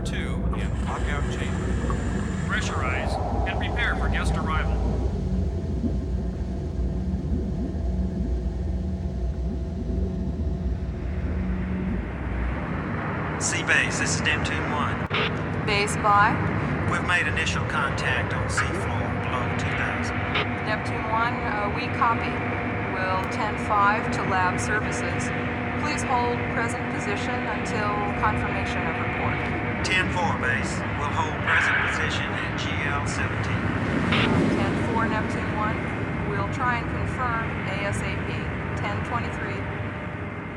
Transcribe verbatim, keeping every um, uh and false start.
two in lockout chamber. Pressurize and prepare for guest arrival. C-Base, this is Neptune one. Base by We've made initial contact on seafloor below two thousand. Neptune one, uh, we copy. Will ten five to lab services. Please hold present position until confirmation of report. ten four, Base. We'll hold present position at G L seventeen. ten four Neptune one, we'll try and confirm ASAP. ten twenty-three.